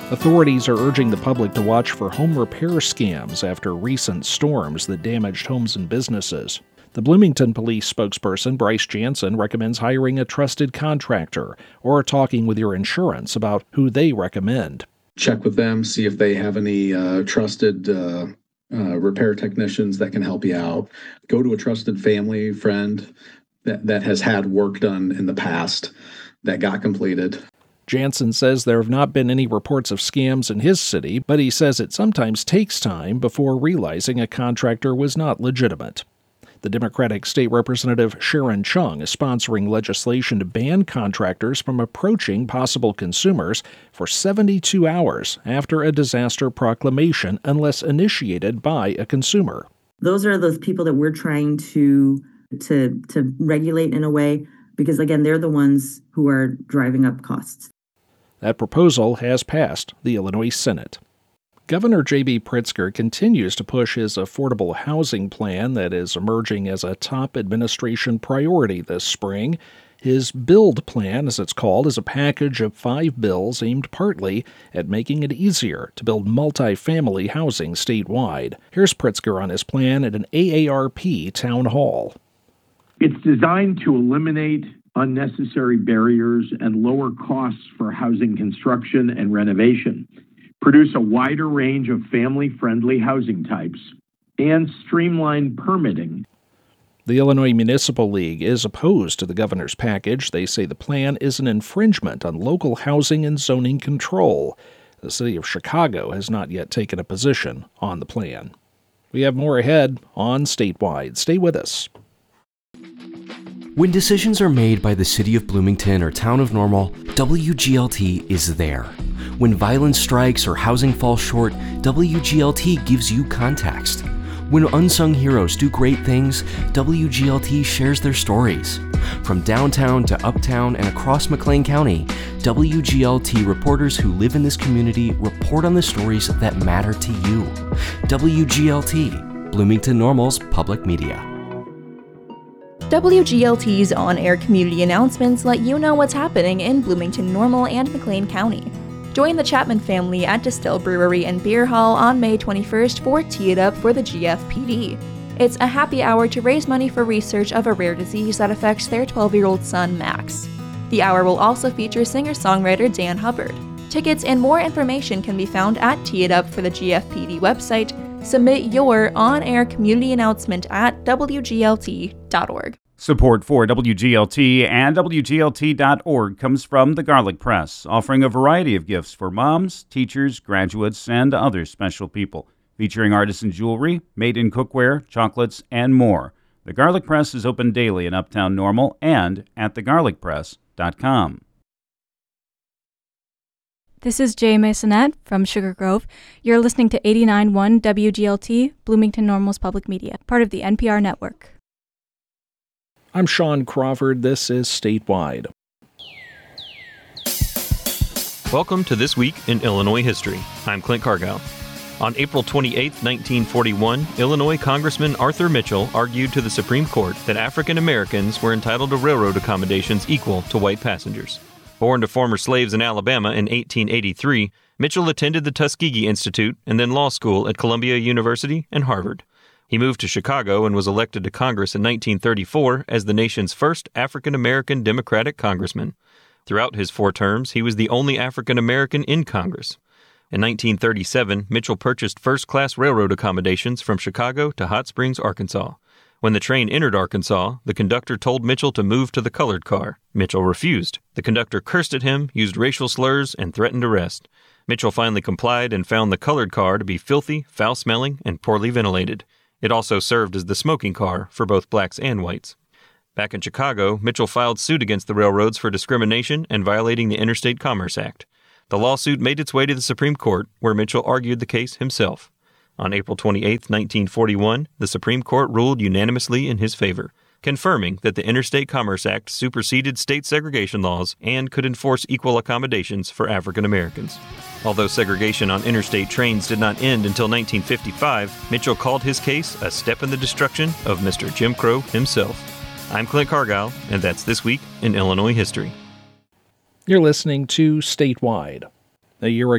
Authorities are urging the public to watch for home repair scams after recent storms that damaged homes and businesses. The Bloomington police spokesperson, Bryce Jansen, recommends hiring a trusted contractor or talking with your insurance about who they recommend. Check with them, see if they have any trusted repair technicians that can help you out. Go to a trusted family friend that has had work done in the past that got completed. Jansen says there have not been any reports of scams in his city, but he says it sometimes takes time before realizing a contractor was not legitimate. The Democratic State Representative Sharon Chung is sponsoring legislation to ban contractors from approaching possible consumers for 72 hours after a disaster proclamation unless initiated by a consumer. Those are those people that we're trying to regulate in a way because, again, they're the ones who are driving up costs. That proposal has passed the Illinois Senate. Governor J.B. Pritzker continues to push his affordable housing plan that is emerging as a top administration priority this spring. His BUILD plan, as it's called, is a package of 5 bills aimed partly at making it easier to build multifamily housing statewide. Here's Pritzker on his plan at an AARP town hall. It's designed to eliminate unnecessary barriers and lower costs for housing construction and renovation, produce a wider range of family-friendly housing types, and streamline permitting. The Illinois Municipal League is opposed to the governor's package. They say the plan is an infringement on local housing and zoning control. The city of Chicago has not yet taken a position on the plan. We have more ahead on Statewide. Stay with us. When decisions are made by the City of Bloomington or Town of Normal, WGLT is there. When violence strikes or housing falls short, WGLT gives you context. When unsung heroes do great things, WGLT shares their stories. From downtown to uptown and across McLean County, WGLT reporters who live in this community report on the stories that matter to you. WGLT, Bloomington Normal's public media. WGLT's on-air community announcements let you know what's happening in Bloomington Normal and McLean County. Join the Chapman family at Distill Brewery and Beer Hall on May 21st for Tee It Up for the GFPD. It's a happy hour to raise money for research of a rare disease that affects their 12-year-old son, Max. The hour will also feature singer-songwriter Dan Hubbard. Tickets and more information can be found at Tee It Up for the GFPD website. Submit your on-air community announcement at WGLT.org. Support for WGLT and WGLT.org comes from the Garlic Press, offering a variety of gifts for moms, teachers, graduates, and other special people, featuring artisan jewelry, made-in cookware, chocolates, and more. The Garlic Press is open daily in Uptown Normal and at thegarlicpress.com. This is Jay Masonette from Sugar Grove. You're listening to 89.1 WGLT, Bloomington Normal's public media, part of the NPR network. I'm Sean Crawford. This is Statewide. Welcome to This Week in Illinois History. I'm Clint Cargile. On April 28, 1941, Illinois Congressman Arthur Mitchell argued to the Supreme Court that African Americans were entitled to railroad accommodations equal to white passengers. Born to former slaves in Alabama in 1883, Mitchell attended the Tuskegee Institute and then law school at Columbia University and Harvard. He moved to Chicago and was elected to Congress in 1934 as the nation's first African-American Democratic congressman. Throughout his 4 terms, he was the only African-American in Congress. In 1937, Mitchell purchased first-class railroad accommodations from Chicago to Hot Springs, Arkansas. When the train entered Arkansas, the conductor told Mitchell to move to the colored car. Mitchell refused. The conductor cursed at him, used racial slurs, and threatened arrest. Mitchell finally complied and found the colored car to be filthy, foul-smelling, and poorly ventilated. It also served as the smoking car for both blacks and whites. Back in Chicago, Mitchell filed suit against the railroads for discrimination and violating the Interstate Commerce Act. The lawsuit made its way to the Supreme Court, where Mitchell argued the case himself. On April 28, 1941, the Supreme Court ruled unanimously in his favor, confirming that the Interstate Commerce Act superseded state segregation laws and could enforce equal accommodations for African Americans. Although segregation on interstate trains did not end until 1955, Mitchell called his case a step in the destruction of Mr. Jim Crow himself. I'm Clint Cargile, and that's This Week in Illinois History. You're listening to Statewide. A year